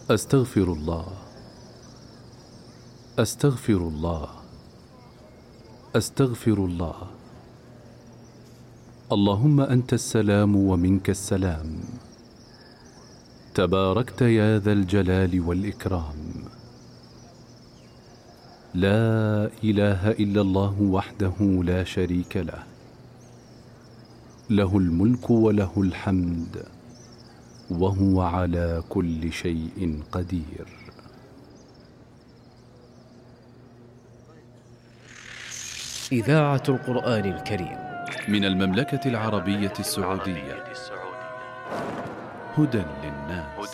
أستغفر الله، أستغفر الله، أستغفر الله. اللهم أنت السلام ومنك السلام، تباركت يا ذا الجلال والإكرام. لا إله إلا الله وحده لا شريك له، له الملك وله الحمد وهو على كل شيء قدير. إذاعة القرآن الكريم من المملكة العربية السعودية. هدى للناس.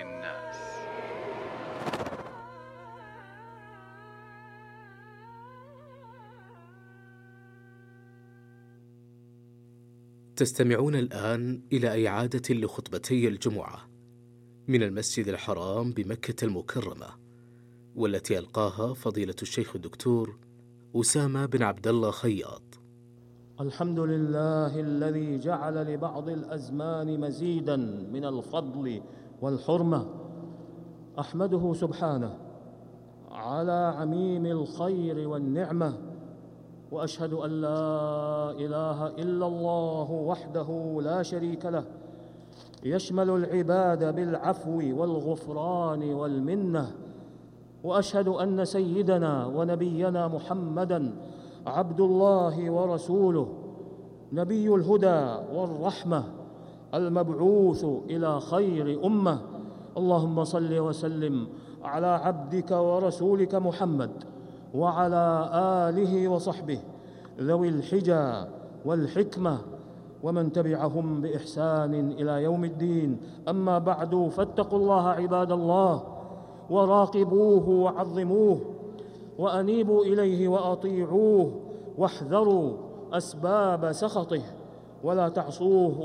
تستمعون الآن إلى إعادة لخطبتي الجمعة من المسجد الحرام بمكة المكرمة، والتي ألقاها فضيلة الشيخ الدكتور أسامة بن عبد الله خياط. الحمد لله الذي جعل لبعض الأزمان مزيدا من الفضل والحرمة. أحمده سبحانه على عميم الخير والنعمة، وأشهد أن لا إله إلا الله وحده لا شريك له، يشمل العباد بالعفو والغفران والمنة. وأشهد أن سيدنا ونبينا محمدًا عبد الله ورسوله، نبي الهدى والرحمة، المبعوث إلى خير أمة. اللهم صل وسلم على عبدك ورسولك محمد وعلى آله وصحبه ذوي الحجى والحكمة ومن تبعهم بإحسان إلى يوم الدين. أما بعد، فاتقوا الله عباد الله، وراقبوه وعظموه، وأنيبوا إليه وأطيعوه، واحذروا أسباب سخطه ولا تعصوه.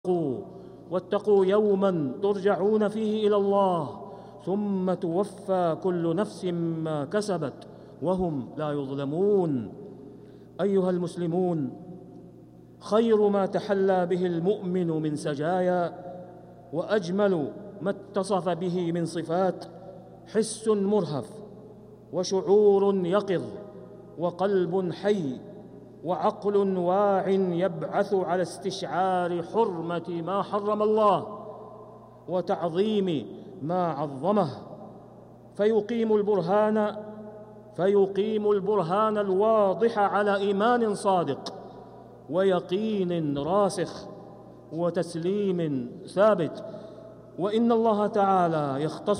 واتقوا يوما ترجعون فيه إلى الله، ثم توفى كل نفس ما كسبت وهم لا يظلمون. أيها المسلمون، خير ما تحلى به المؤمن من سجايا، وأجمل ما اتصف به من صفات، حس مرهف، وشعور يقظ، وقلب حي، وعقل واع يبعث على استشعار حرمة ما حرم الله وتعظيم ما عظمه، فيقيم البرهان الواضح على إيمان صادق ويقين راسخ وتسليم ثابت. وإن الله تعالى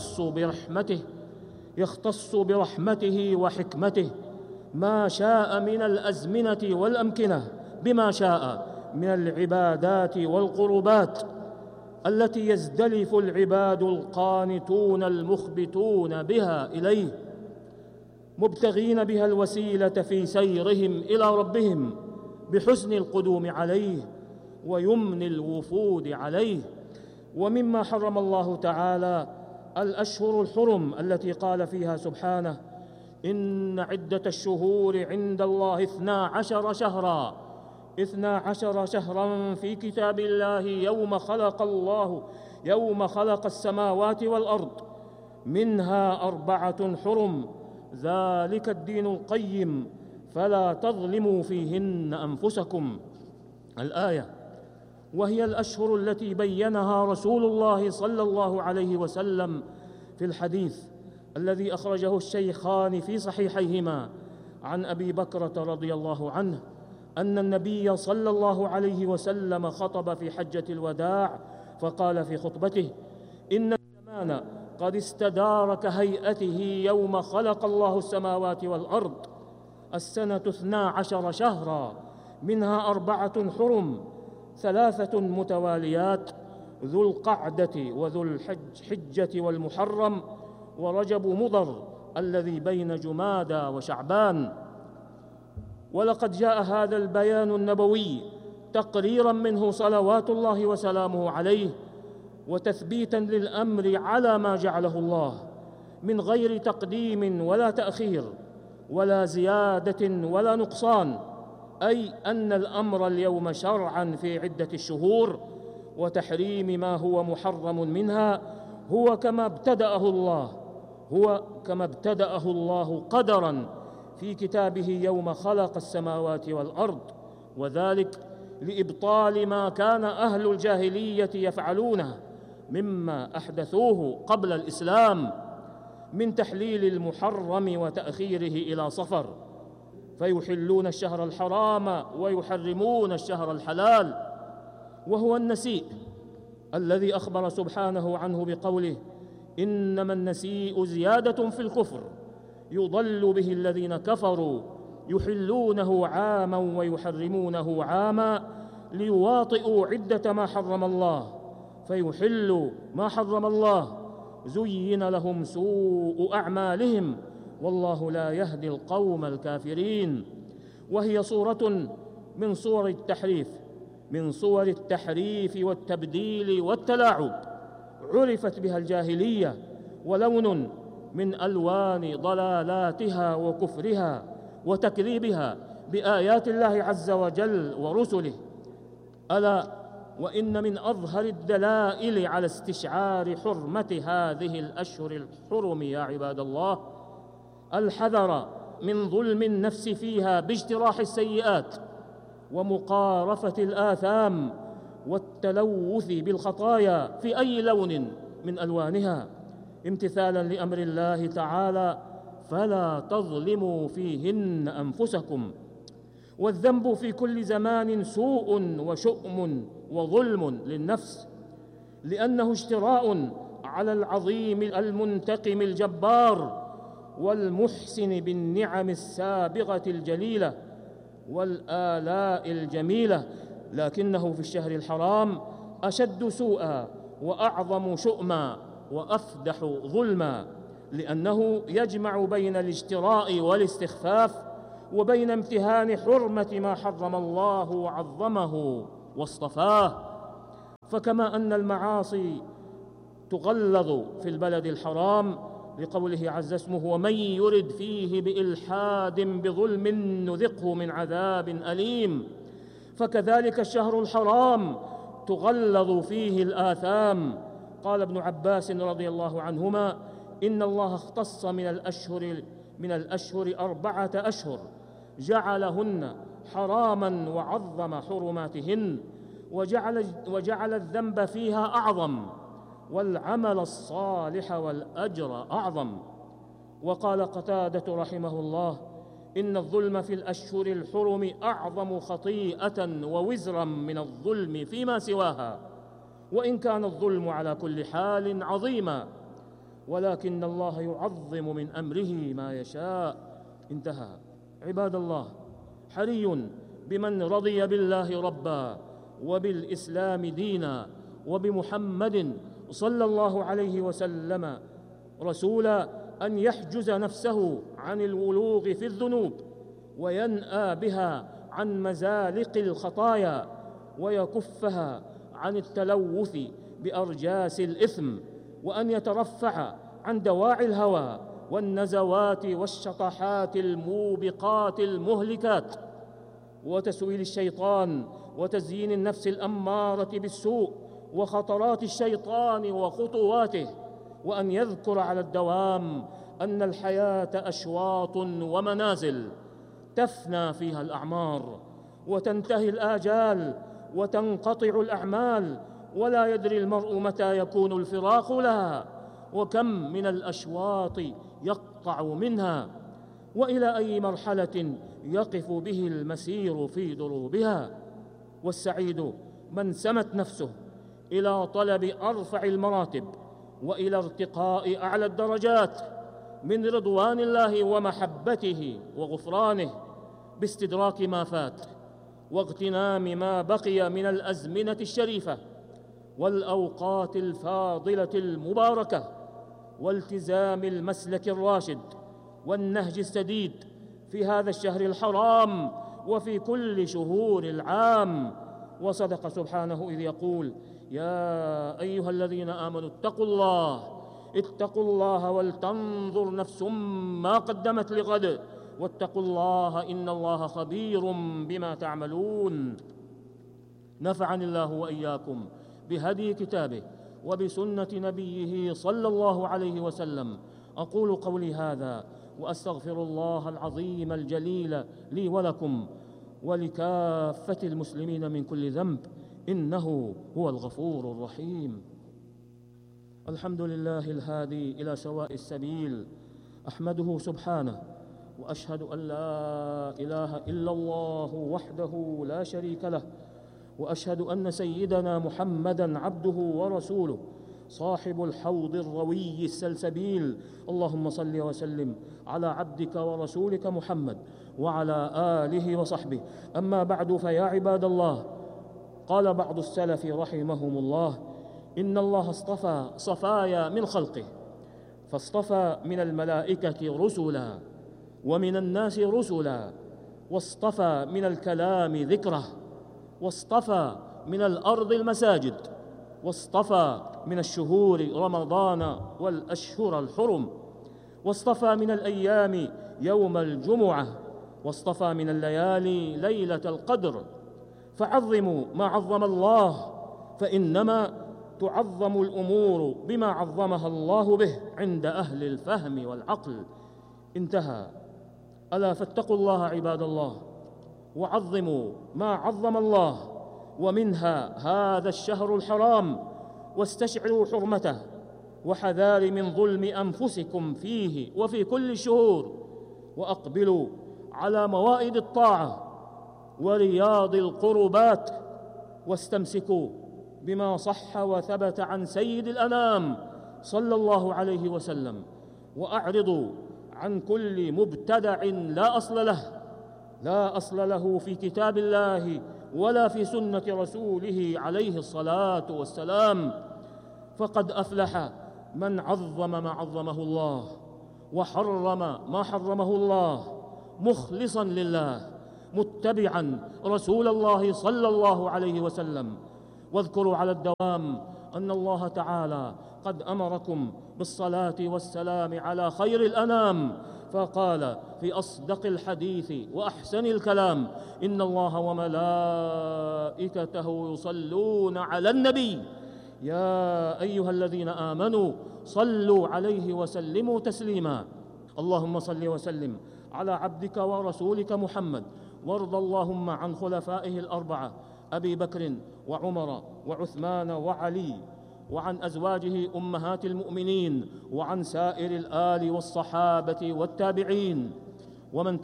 يختص برحمته وحكمته ما شاء من الأزمنة والأمكنة بما شاء من العبادات والقربات التي يزدلف العباد القانتون المخبتون بها إليه، مبتغين بها الوسيلة في سيرهم إلى ربهم بحسن القدوم عليه ويمن الوفود عليه. ومما حرم الله تعالى الأشهر الحرم التي قال فيها سبحانه: إن عدة الشهور عند الله 12 شهرا في كتاب الله يوم خلق السماوات والأرض، منها 4 حرم، ذلك الدين القيم، فلا تظلموا فيهن أنفسكم. الآية، وهي الأشهر التي بيّنها رسول الله صلى الله عليه وسلم في الحديث الذي أخرجه الشيخان في صحيحيهما عن أبي بكرة رضي الله عنه أن النبي صلى الله عليه وسلم خطب في حجة الوداع، فقال في خطبته: إن الزمان قد استدار كهيئته يوم خلق الله السماوات والأرض، السنة 12 شهرا، منها 4 حرم، 3 متواليات، ذو القعدة وذو الحجة والمحرم ورجب مضر الذي بين جمادى وشعبان. ولقد جاء هذا البيان النبوي تقريرا منه صلوات الله وسلامه عليه، وتثبيتا للأمر على ما جعله الله من غير تقديم ولا تأخير ولا زيادة ولا نقصان، أي أن الأمر اليوم شرعا في عدة الشهور وتحريم ما هو محرم منها، هو كما ابتدأه الله قدرا في كتابه يوم خلق السماوات والأرض، وذلك لإبطال ما كان أهل الجاهلية يفعلونه مما أحدثوه قبل الإسلام من تحليل المحرم وتأخيره إلى صفر، فيحلون الشهر الحرام ويحرمون الشهر الحلال، وهو النسيء الذي أخبر سبحانه عنه بقوله: إنما النسيء زيادة في الكفر يضل به الذين كفروا يحلونه عاما ويحرمونه عاما ليواطئوا عدة ما حرم الله فيحلوا ما حرم الله، زين لهم سوء أعمالهم والله لا يهدي القوم الكافرين. وهي صورة من صور التحريف والتبديل والتلاعب عرفت بها الجاهلية، ولون من ألوان ضلالاتها وكفرها وتكذيبها بآيات الله عز وجل ورسله. ألا وإن من أظهر الدلائل على استشعار حرمة هذه الأشهر الحرم يا عباد الله الحذر من ظلم النفس فيها باجتراح السيئات ومقارفة الآثام والتلوث بالخطايا في أي لون من ألوانها، امتثالا لأمر الله تعالى: فلا تظلموا فيهن أنفسكم. والذنب في كل زمان سوء وشؤم وظلم للنفس، لأنه اشتراء على العظيم المنتقم الجبار والمحسن بالنعم السابغة الجليلة والآلاء الجميلة، لكنه في الشهر الحرام أشد سوءا وأعظم شؤما وأفدح ظلما، لأنه يجمع بين الاجتراء والاستخفاف وبين امتهان حرمة ما حرم الله وعظمه واصطفاه. فكما أن المعاصي تغلظ في البلد الحرام لقوله عز اسمه: ومن يرد فيه بإلحاد بظلم نذقه من عذاب أليم، فكذلك الشهر الحرام تغلظ فيه الآثام. قال ابن عباس رضي الله عنهما: إن الله اختص من الأشهر 4 أشهر جعلهن حراما وعظم حرماتهن، وجعل الذنب فيها أعظم والعمل الصالح والأجر أعظم. وقال قتادة رحمه الله: إن الظلم في الأشهر الحرم أعظم خطيئة ووزرا من الظلم فيما سواها، وإن كان الظلم على كل حال عظيما، ولكن الله يعظم من أمره ما يشاء. انتهى. عباد الله، حري بمن رضي بالله ربا وبالإسلام دينا وبمحمد صلى الله عليه وسلم رسولا أن يحجز نفسه عن الولوغ في الذنوب وينأى بها عن مزالق الخطايا ويكفها عن التلوث بأرجاس الإثم، وأن يترفع عن دواعي الهوى والنزوات والشطحات الموبقات المهلكات وتسويل الشيطان وتزيين النفس الأمارة بالسوء وخطرات الشيطان وخطواته، وأن يذكر على الدوام أن الحياة أشواط ومنازل تفنى فيها الأعمار وتنتهي الآجال وتنقطع الأعمال، ولا يدري المرء متى يكون الفراق لها، وكم من الأشواط يقطع منها، وإلى أي مرحلة يقف به المسير في دروبها. والسعيد من سمت نفسه إلى طلب أرفع المراتب وإلى ارتقاء أعلى الدرجات من رضوان الله ومحبته وغفرانه باستدراك ما فات واغتنام ما بقي من الأزمنة الشريفة والأوقات الفاضلة المباركة، والتزام المسلك الراشد والنهج السديد في هذا الشهر الحرام وفي كل شهور العام. وصدق سبحانه إذ يقول: يا أيها الذين آمنوا اتقوا الله ولتنظر نفس ما قدمت لغد واتقوا الله إن الله خبير بما تعملون. نفعني الله وإياكم بهدي كتابه وبسنة نبيه صلى الله عليه وسلم. أقول قولي هذا وأستغفر الله العظيم الجليل لي ولكم ولكافة المسلمين من كل ذنب، إنه هو الغفور الرحيم. الحمد لله الهادي إلى سواء السبيل، أحمده سبحانه وأشهد أن لا إله إلا الله وحده لا شريك له، وأشهد أن سيدنا محمدًا عبده ورسوله صاحب الحوض الروي السلسبيل. اللهم صل وسلم على عبدك ورسولك محمد وعلى آله وصحبه. أما بعد، فيا عباد الله، قال بعض السلف رحمهم الله: إن الله اصطفى صفايا من خلقه، فاصطفى من الملائكة رسلا، ومن الناس رسلا، واصطفى من الكلام ذكره، واصطفى من الأرض المساجد، واصطفى من الشهور رمضان والأشهر الحرم، واصطفى من الأيام يوم الجمعة، واصطفى من الليالي ليلة القدر. فعظموا ما عظم الله، فإنما تعظم الأمور بما عظمها الله به عند أهل الفهم والعقل. انتهى. ألا فاتقوا الله عباد الله، وعظموا ما عظم الله، ومنها هذا الشهر الحرام، واستشعروا حرمته، وحذار من ظلم أنفسكم فيه وفي كل الشهور، وأقبلوا على موائد الطاعة ورياض القربات، واستمسكوا بما صح وثبت عن سيد الأنام صلى الله عليه وسلم، وأعرضوا عن كل مبتدع لا أصل له في كتاب الله ولا في سنة رسوله عليه الصلاة والسلام. فقد أفلح من عظم ما عظمه الله، وحرم ما حرمه الله، مخلصا لله، متبعا رسول الله صلى الله عليه وسلم. واذكروا على الدوام أن الله تعالى قد أمركم بالصلاة والسلام على خير الأنام، فقال في أصدق الحديث وأحسن الكلام: إن الله وملائكته يصلون على النبي يا أيها الذين آمنوا صلوا عليه وسلموا تسليما. اللهم صل وسلم على عبدك ورسولك محمد، وارض اللهم عن خلفائه الأربعة أبي بكر وعمر وعثمان وعلي، وعن أزواجه أمهات المؤمنين، وعن سائر الآل والصحابة والتابعين، ومن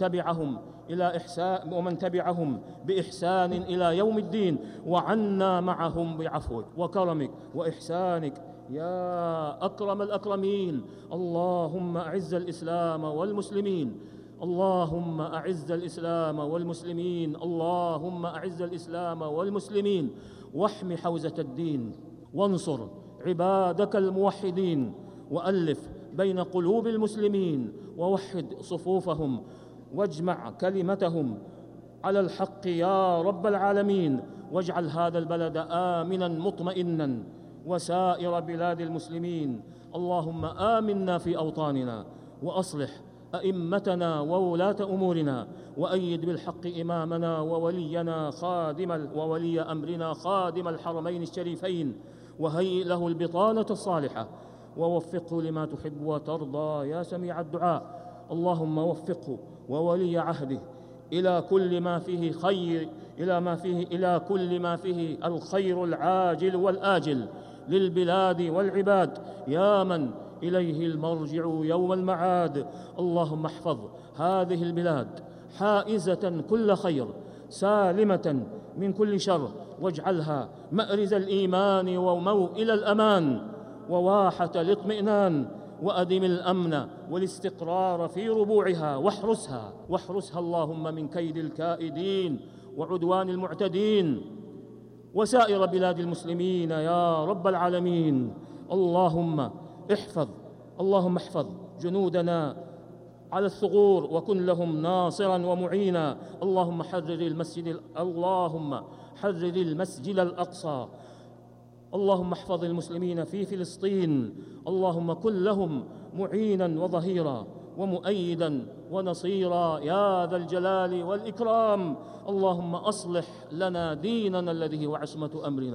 تبعهم بإحسان إلى يوم الدين، وعنا معهم بعفوك وكرمك وإحسانك يا أكرم الأكرمين. اللهم أعز الإسلام والمسلمين، اللهم أعز الإسلام والمسلمين، اللهم أعز الإسلام والمسلمين، واحم حوزة الدين، وانصر عبادك الموحدين، وألف بين قلوب المسلمين، ووحد صفوفهم، واجمع كلمتهم على الحق يا رب العالمين. واجعل هذا البلد آمنا مطمئنا وسائر بلاد المسلمين. اللهم آمنا في أوطاننا، وأصلح أئمتنا وولاة أمورنا، وأيد بالحق إمامنا وولي أمرنا خادم الحرمين الشريفين، وهيئ له البطانة الصالحة، ووفقه لما تحب وترضى يا سميع الدعاء. اللهم وفقه وولي عهده إلى كل ما فيه خير، إلى كل ما فيه الخير العاجل والآجل للبلاد والعباد، يا من إليه المرجع يوم المعاد. اللهم احفظ هذه البلاد حائزة كل خير، سالمة من كل شر، واجعلها مأرز الإيمان وموئل الأمان وواحة الاطمئنان، وأدم الأمن والاستقرار في ربوعها، واحرسها اللهم من كيد الكائدين وعدوان المعتدين، وسائر بلاد المسلمين يا رب العالمين. اللهم احفظ جنودنا على الثغور، وكن لهم ناصرا ومعينا. اللهم حرر المسجد الأقصى. اللهم احفظ المسلمين في فلسطين. اللهم كن لهم معينا وظهيرا ومؤيدا ونصيرا يا ذا الجلال والإكرام. اللهم أصلح لنا ديننا الذي هو عصمة أمرنا،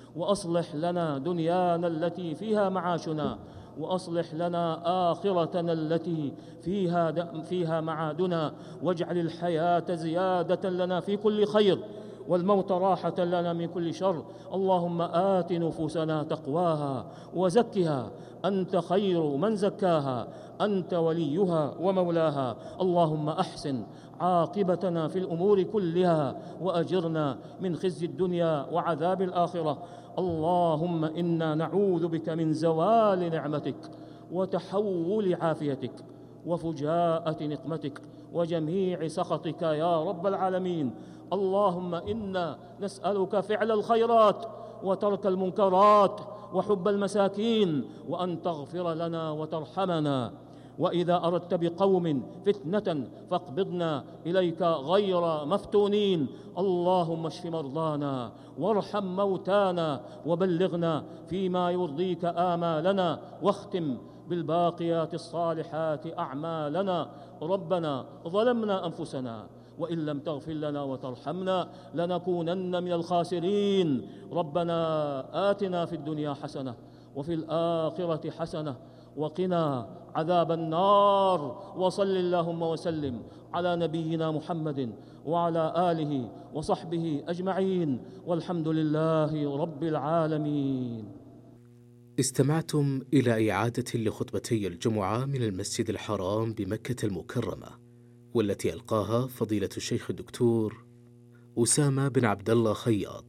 وأصلح لنا دنيانا التي فيها معاشنا، وأصلح لنا آخرتنا التي فيها معادنا، واجعل الحياة زيادة لنا في كل خير، والموت راحة لنا من كل شر. اللهم آت نفوسنا تقواها وزكها، أنت خير من زكاها، أنت وليها ومولاها. اللهم أحسن عاقبتنا في الأمور كلها، وأجرنا من خزي الدنيا وعذاب الآخرة. اللهم إنا نعوذ بك من زوال نعمتك وتحول عافيتك وفجاءة نقمتك وجميع سخطك يا رب العالمين. اللهم إنا نسألك فعل الخيرات وترك المنكرات وحب المساكين، وأن تغفر لنا وترحمنا. وإذا أردت بقوم فتنة فاقبضنا إليك غير مفتونين. اللهم اشف مرضانا وارحم موتانا وبلغنا فيما يرضيك آمالنا، واختم بالباقيات الصالحات أعمالنا. ربنا ظلمنا أنفسنا وإن لم تغفر لنا وترحمنا لنكونن من الخاسرين. ربنا آتنا في الدنيا حسنة وفي الآخرة حسنة وقنا عذاب النار. وصل اللهم وسلم على نبينا محمد وعلى آله وصحبه أجمعين، والحمد لله رب العالمين. استمعتم إلى إعادة لخطبتي الجمعة من المسجد الحرام بمكة المكرمة، والتي ألقاها فضيلة الشيخ الدكتور أسامة بن عبد الله خياط.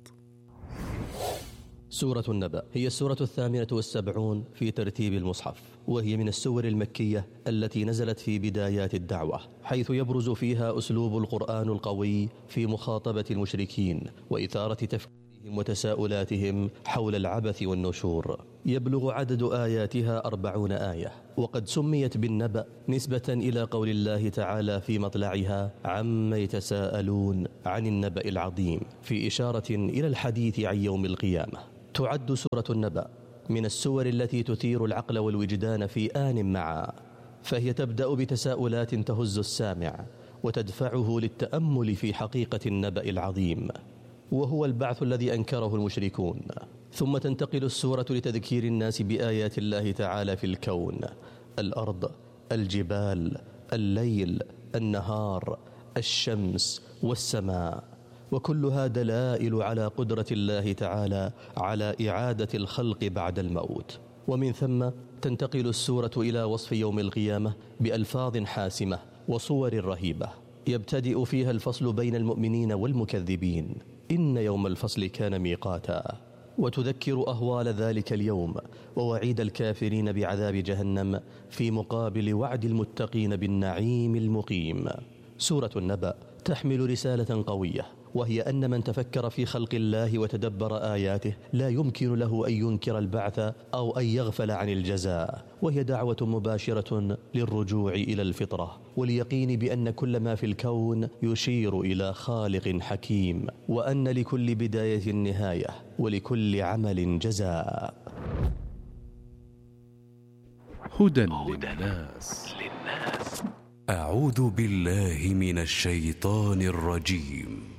سورة النبأ هي السورة 78 في ترتيب المصحف، وهي من السور المكية التي نزلت في بدايات الدعوة، حيث يبرز فيها أسلوب القرآن القوي في مخاطبة المشركين وإثارة تفكيرهم وتساؤلاتهم حول العبث والنشور. يبلغ عدد آياتها 40 آية، وقد سميت بالنبأ نسبة إلى قول الله تعالى في مطلعها: عما يتساءلون عن النبأ العظيم، في إشارة إلى الحديث عن يوم القيامة. تعد سورة النبأ من السور التي تثير العقل والوجدان في آن معا، فهي تبدأ بتساؤلات تهز السامع وتدفعه للتأمل في حقيقة النبأ العظيم، وهو البعث الذي أنكره المشركون. ثم تنتقل السورة لتذكير الناس بآيات الله تعالى في الكون: الأرض، الجبال، الليل، النهار، الشمس والسماء، وكلها دلائل على قدرة الله تعالى على إعادة الخلق بعد الموت. ومن ثم تنتقل السورة إلى وصف يوم القيامة بألفاظ حاسمة وصور رهيبة، يبتدئ فيها الفصل بين المؤمنين والمكذبين: إن يوم الفصل كان ميقاتا، وتذكر أهوال ذلك اليوم ووعيد الكافرين بعذاب جهنم في مقابل وعد المتقين بالنعيم المقيم. سورة النبأ تحمل رسالة قوية، وهي أن من تفكر في خلق الله وتدبر آياته لا يمكن له أن ينكر البعث أو أن يغفل عن الجزاء، وهي دعوة مباشرة للرجوع إلى الفطرة واليقين بأن كل ما في الكون يشير إلى خالق حكيم، وأن لكل بداية نهاية ولكل عمل جزاء. هدى للناس. أعوذ بالله من الشيطان الرجيم.